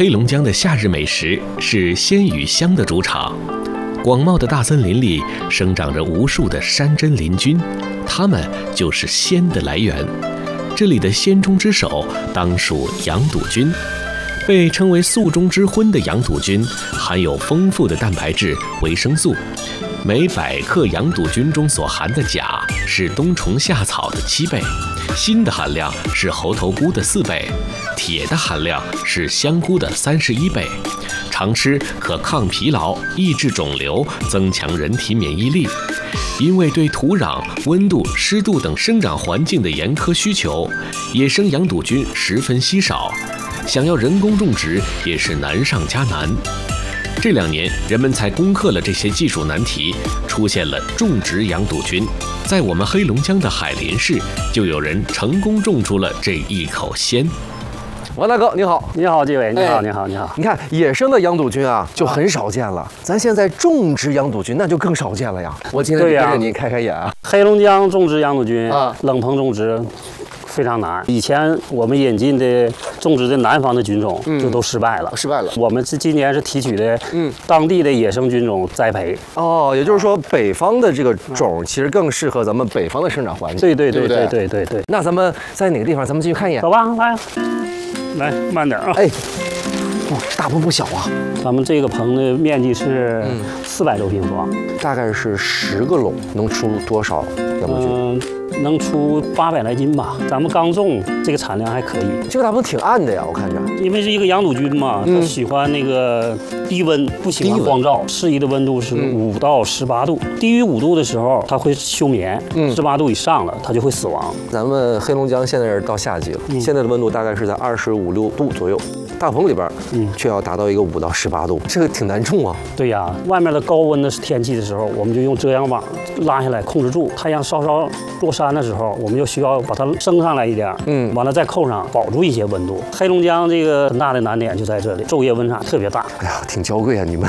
黑龙江的夏日美食是鲜与香的主场。广袤的大森林里生长着无数的山珍林菌，它们就是鲜的来源。这里的鲜中之首当属羊肚菌。被称为素中之荤的羊肚菌含有丰富的蛋白质、维生素。每100克羊肚菌中所含的钾是冬虫夏草的7倍，锌的含量是猴头菇的4倍，铁的含量是香菇的31倍。常吃可抗疲劳、抑制肿瘤、增强人体免疫力。因为对土壤、温度、湿度等生长环境的严苛需求，野生羊肚菌十分稀少，想要人工种植也是难上加难。这2年，人们才攻克了这些技术难题，出现了种植羊肚菌。在我们黑龙江的海林市，就有人成功种出了这一口鲜。 王大哥，你好！ 你好，纪委，你好，你好，你好！ 你看，野生的羊肚菌啊，就很少见了。咱现在种植羊肚菌，那就更少见了呀。我今天跟着你开开眼啊。 黑龙江种植羊肚菌啊，冷棚种植非常难。以前我们引进的种植的南方的菌种，就都失败了。我们今年是提取的当地的野生菌种栽培。 哦，也就是说，北方的这个种其实更适合咱们北方的生长环境。 对。 那咱们在哪个地方？咱们进去看一眼。 走吧，来，慢点啊！ 哎，哇，大棚不小啊！ 咱们这个棚的面积是400多平方， 大概是10个垄，能出多少羊肚菌？ 能出800来斤吧。咱们刚种，这个产量还可以。 这个大棚挺暗的呀，我看着。 因为是一个羊肚菌嘛，它喜欢那个低温，不喜欢光照，适宜的温度是5到18度。低于5度的时候，它会休眠；18度以上了，它就会死亡。 咱们黑龙江现在是到夏季了，现在的温度大概是在25、6度左右。大棚里边，却要达到一个5到18度，这个挺难种啊。 对呀，外面的高温的天气的时候，我们就用遮阳网拉下来控制住。太阳稍稍落山的时候，我们就需要把它升上来一点，完了再扣上，保住一些温度。黑龙江这个很大的难点就在这里，昼夜温差特别大。 哎呀，挺娇贵啊，你们。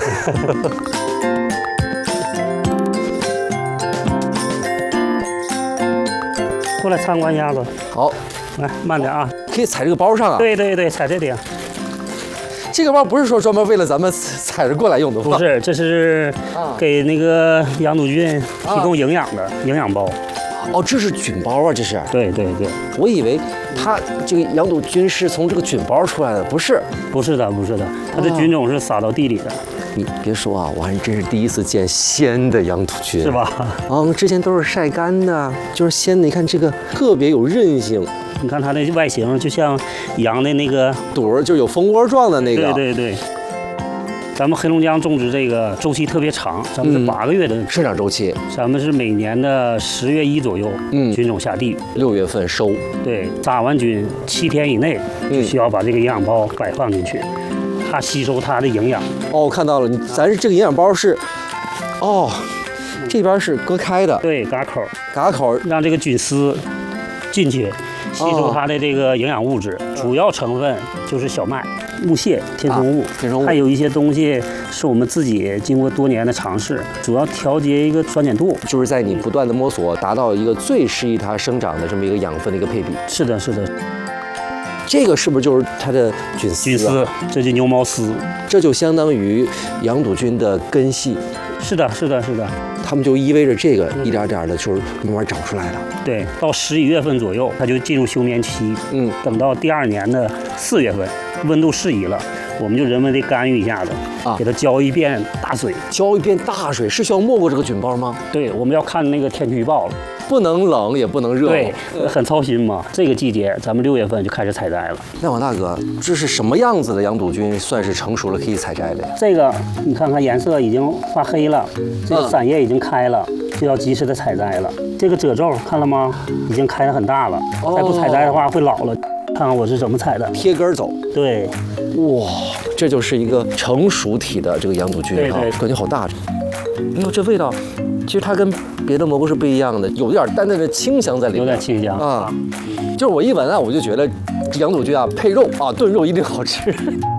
过来参观一下子。 好， 来慢点啊。 可以踩这个包上啊？ 对，踩这顶。 这个包不是说专门为了咱们踩着过来用的吗？ 不是，这是给那个羊肚菌提供营养的营养包。 哦，这是菌包啊，这是。 对， 我以为它这个羊肚菌是从这个菌包出来的，不是的，它的菌种是撒到地里的。你别说啊，我还真是第一次见鲜的羊肚菌， 是吧？ 之前都是晒干的，就是鲜的。你看这个特别有韧性。 你看它的外形就像羊的那个肚儿，就有蜂窝状的那个。 对。咱们黑龙江种植这个周期特别长，咱们是8个月的生长周期。 咱们是每年的10月1左右，菌种下地 ，6月份收。对， 扎完菌7天以内就需要把这个营养包摆放进去，它吸收它的营养。 哦，我看到了，咱这个营养包是，这边是割开的。 对，嘎口，让这个菌丝进去。吸收它的这个营养物质，主要成分就是小麦、木屑、填充物，还有一些东西是我们自己经过多年的尝试，主要调节一个酸碱度， 就是在你不断的摸索，达到一个最适宜它生长的这么一个养分的一个配比。 是的。 这个是不是就是它的菌丝？ 这就牛毛丝， 这就相当于羊肚菌的根系。 是的。 它们就意味着这个一点点的，就是慢慢长出来了。 对，到11月份左右，它就进入休眠期。等到第2年的4月份，温度适宜了，我们就人为的干预一下子，给它浇一遍大水。 浇一遍大水是需要没过这个菌包吗？ 对，我们要看那个天气预报了。 不能冷也不能热， 对，很操心嘛。这个季节，咱们6月份就开始采摘了。 那王大哥，这是什么样子的羊肚菌算是成熟了可以采摘的？ 这个你看看颜色已经发黑了，这个伞叶已经开了，就要及时的采摘了。这个褶皱看了吗？已经开得很大了，再不采摘的话会老了。看看我是怎么采的， 贴根走。 对， 哇，这就是一个成熟体的这个羊肚菌啊，感觉好大。哎呦，这味道。其实它跟别的蘑菇是不一样的，有点淡淡的清香在里面， 有点清香啊。就是我一闻啊，我就觉得这羊肚菌啊配肉啊炖肉一定好吃。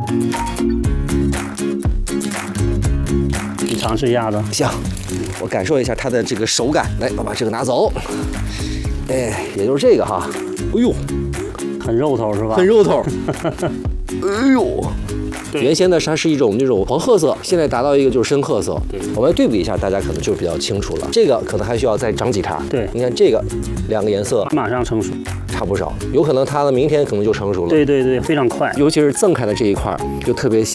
你尝试一下子， 行，我感受一下它的这个手感。来，我把这个拿走。哎，也就是这个哈。哎呦， 很肉头是吧？ 很肉头。哎呦！原先呢，它是一种那种黄褐色，现在达到一个就是深褐色。 对， 我们对比一下，大家可能就比较清楚了。这个可能还需要再长几茬。 对， 你看这个两个颜色马上成熟， 差不少，有可能它的明天可能就成熟了。 对对对，非常快。 尤其是赠开的这一块就特别像。